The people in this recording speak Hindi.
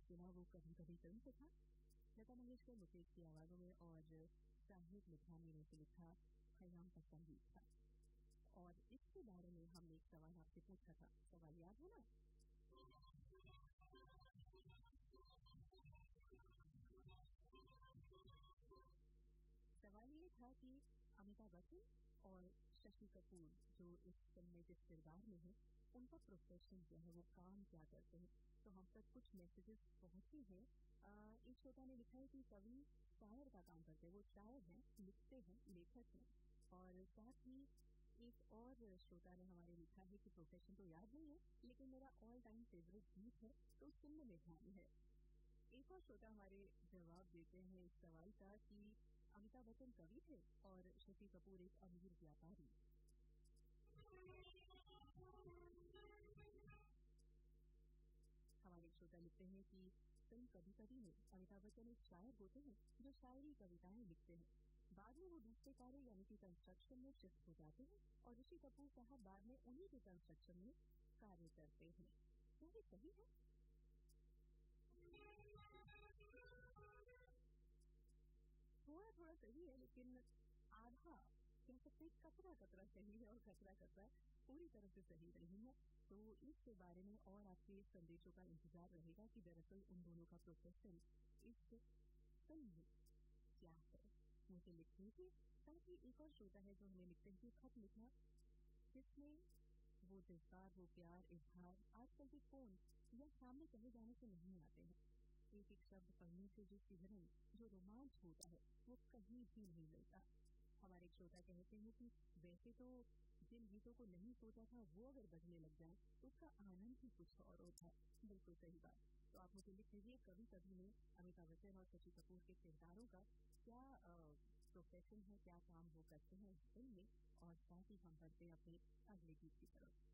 सुना वो कभी कभी फिल्म से था। लता मंगेशकर मुकेश की आवाजों में और साहिर लुधियानवी ने इसे लिखा, खयाम का संगीत था। और इसके बारे में हमने एक सवाल आपसे पूछा था, सवाल याद है ना? सवाल ये था कि अमिताभ बच्चन और शशि कपूर जो इस फिल्म में जिस किरदार में है, उनका प्रोफेशन क्या है, वो काम क्या करते हैं। तो हम तक कुछ मैसेजेस पहुंचे हैं। एक श्रोता ने लिखा है कि कवि शायर का काम करते हैं, वो शायर हैं, लिखते हैं, लेखक हैं। और साथ ही एक और श्रोता ने हमारे लिखा है कि प्रोफेशन तो याद नहीं है, लेकिन मेरा ऑल टाइम फेवरेट गीत है तो सुनने में ध्यान है। एक और श्रोता हमारे जवाब देते हैं इस सवाल का कि अमिताभ बच्चन कवि थे और शशि कपूर एक अमीर व्यापारी। हमारे श्रोता लिखते हैं कि फिल्म कभी कभी में अमिताभ बच्चन एक शायर होते हैं जो शायरी कविताएं लिखते हैं। बाद में वो दूसरे कार्य यानी कि कंस्ट्रक्शन में शिफ्ट हो जाते हैं और ऋषि कपूर साहब बाद में उन्हीं के कंस्ट्रक्शन में कार्य करते हैं। क्या ये सही है? थोड़ा थोड़ा सही है, लेकिन आधा कह सकते हैं, कतरा कतरा सही है और कतरा कतरा पूरी तरह से सही नहीं है। तो इसके बारे में और आपके संदेशों का इंतजार रहेगा कि दरअसल उन दोनों का प्रोफेशन इस फिल्म में क्या है। मुझे लिख दीजिए। साथ ही एक और श्रोता है जो हमें लिखते हैं कि खत लिखना, जिसमें वो जज्बात, वो प्यार, इजहार आजकल के फोन या सामने कहे जाने से नहीं आते हैं। एक एक शब्द पढ़ने से जो सिहरन, जो रोमांच होता है, वो कहीं भी नहीं मिलता। हमारे श्रोता कहते हैं कि वैसे तो जिन गीतों को नहीं सोचा था वो अगर बजने लग जाए तो उसका आनंद ही कुछ और होता है। बिल्कुल सही बात। तो आप मुझे लिख लीजिए, कभी कभी में अमिताभ बच्चन और शशि कपूर के किरदारों का क्या प्रोफेशन है, क्या काम वो करते हैं इस फिल्म में। और साथ ही हम बढ़ते हैं अपने अगले गीत की तरफ।